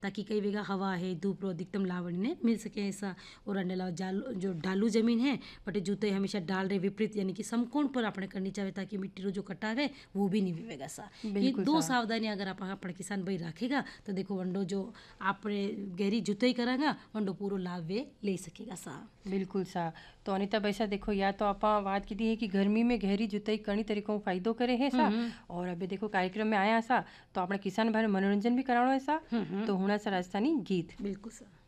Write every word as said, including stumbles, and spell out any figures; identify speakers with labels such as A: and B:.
A: ताकि कई वेगा हवा है धूप रो अधिकतम लावण ने मिल सके ऐसा। और अंडला जाल जो ढालू जमीन है बटे जुताई हमेशा डाल रहे विपरीत यानी कि समकोण पर आपने करनी चाहिए ताकि मिट्टी रो जो कटाव है वो भी नहीं विवेगा सा। ये
B: बिल्कुल
A: दो
B: सा।
A: सावधानी अगर आप अपने किसान भाई रखेगा तो देखो वंडो जो आपने गहरी जुताई करागा वंडो पूरा लाभ वे ले सकेगा सा।
B: बिल्कुल सा। तो अनिता वैसा देखो या तो आप बात की है कि गर्मी में गहरी जुताई करनी तरीकों फायदो करे है सा। और अभी देखो कार्यक्रम में आया सा तो अपने किसान भाई मनोरंजन भी कराना है सा। तो होना सा राजस्थानी गीत।
A: बिल्कुल सा।